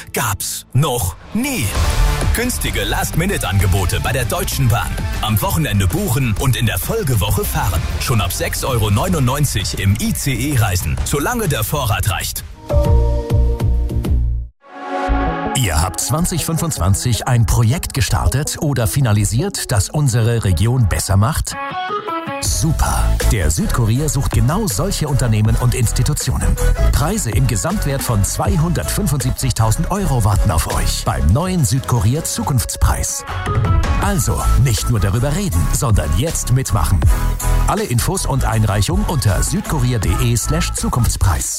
gab's noch nie. Günstige Last-Minute-Angebote bei der Deutschen Bahn. Am Wochenende buchen und in der Folgewoche fahren. Schon ab 6,99 € im ICE reisen, solange der Vorrat reicht. Ihr habt 2025 ein Projekt gestartet oder finalisiert, das unsere Region besser macht? Super! Der Südkurier sucht genau solche Unternehmen und Institutionen. Preise im Gesamtwert von 275.000 € warten auf euch beim neuen Südkurier Zukunftspreis. Also, nicht nur darüber reden, sondern jetzt mitmachen. Alle Infos und Einreichung unter südkurier.de/Zukunftspreis.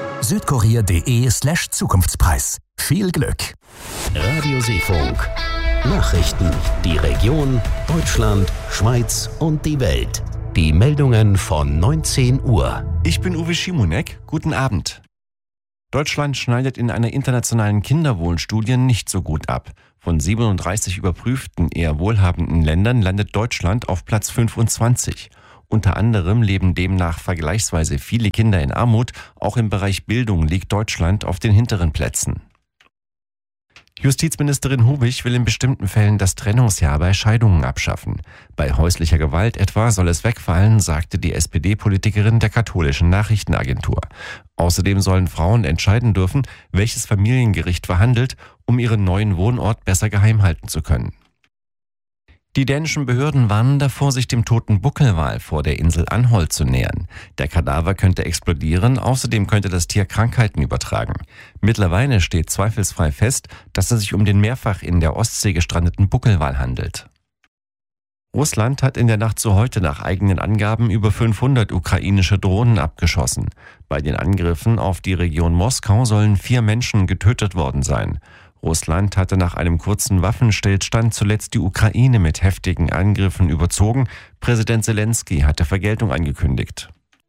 südkurier.de/Zukunftspreis. Viel Glück! Radio Seefunk. Nachrichten, die Region, Deutschland, Schweiz und die Welt. Die Meldungen von 19 Uhr. Ich bin Uwe Schimonek. Guten Abend. Deutschland schneidet in einer internationalen Kinderwohlstudie nicht so gut ab. Von 37 überprüften, eher wohlhabenden Ländern landet Deutschland auf Platz 25. Unter anderem leben demnach vergleichsweise viele Kinder in Armut. Auch im Bereich Bildung liegt Deutschland auf den hinteren Plätzen. Justizministerin Hubich will in bestimmten Fällen das Trennungsjahr bei Scheidungen abschaffen. Bei häuslicher Gewalt etwa soll es wegfallen, sagte die SPD-Politikerin der katholischen Nachrichtenagentur. Außerdem sollen Frauen entscheiden dürfen, welches Familiengericht verhandelt, um ihren neuen Wohnort besser geheim halten zu können. Die dänischen Behörden warnen davor, sich dem toten Buckelwal vor der Insel Anholt zu nähern. Der Kadaver könnte explodieren, außerdem könnte das Tier Krankheiten übertragen. Mittlerweile steht zweifelsfrei fest, dass es sich um den mehrfach in der Ostsee gestrandeten Buckelwal handelt. Russland hat in der Nacht zu heute nach eigenen Angaben über 500 ukrainische Drohnen abgeschossen. Bei den Angriffen auf die Region Moskau sollen 4 Menschen getötet worden sein. Russland hatte nach einem kurzen Waffenstillstand zuletzt die Ukraine mit heftigen Angriffen überzogen. Präsident Zelensky hatte Vergeltung angekündigt.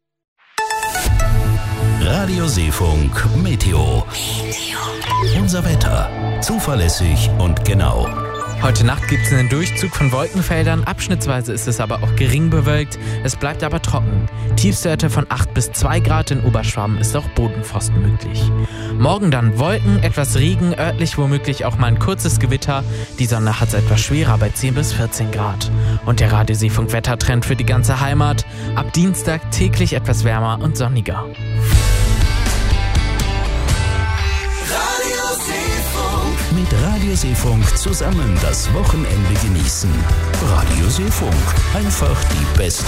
Radio Seefunk Meteo. Unser Wetter. Zuverlässig und genau. Heute Nacht gibt es einen Durchzug von Wolkenfeldern, abschnittsweise ist es aber auch gering bewölkt, es bleibt aber trocken. Tiefstwerte von 8 bis 2 Grad, in Oberschwaben ist auch Bodenfrost möglich. Morgen dann Wolken, etwas Regen, örtlich womöglich auch mal ein kurzes Gewitter. Die Sonne hat es etwas schwerer bei 10 bis 14 Grad. Und der Radio Seefunk Wettertrend für die ganze Heimat. Ab Dienstag täglich etwas wärmer und sonniger. Mit Radio Seefunk zusammen das Wochenende genießen. Radio Seefunk. Einfach die beste